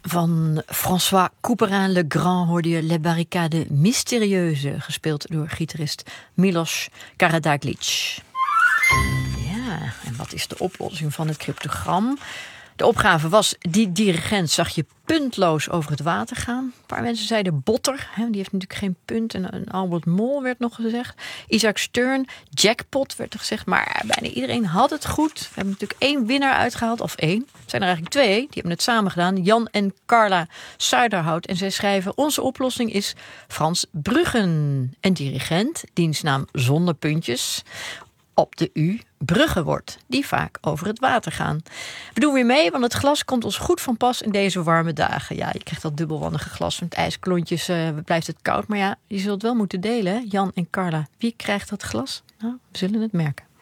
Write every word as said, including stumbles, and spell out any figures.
Van François Couperin-Legrand hoorde je Les Barricades Mystérieuses, gespeeld door gitarist Milos Karađagić. Ja, en wat is de oplossing van het cryptogram? De opgave was, die dirigent zag je puntloos over het water gaan. Een paar mensen zeiden Botter, hè, die heeft natuurlijk geen punt. En, en Albert Mol werd nog gezegd. Isaac Stern, jackpot werd er gezegd. Maar bijna iedereen had het goed. We hebben natuurlijk één winnaar uitgehaald, of één. Het zijn er eigenlijk twee, die hebben het samen gedaan. Jan en Carla Zuiderhout. En zij schrijven, onze oplossing is Frans Bruggen. Een dirigent, dienstnaam zonder puntjes, op de U bruggen wordt, die vaak over het water gaan. We doen weer mee, want het glas komt ons goed van pas in deze warme dagen. Ja, je krijgt dat dubbelwandige glas met ijsklontjes, uh, blijft het koud. Maar ja, je zult wel moeten delen, hè? Jan en Carla. Wie krijgt dat glas? Nou, we zullen het merken.